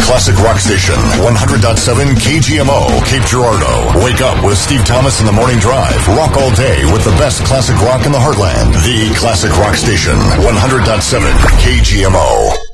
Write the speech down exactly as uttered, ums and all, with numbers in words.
classic rock station, one hundred point seven K G M O, Cape Girardeau. Wake up with Steve Thomas in the morning drive. Rock all day with the best classic rock in the heartland. The classic rock station, one hundred point seven K G M O.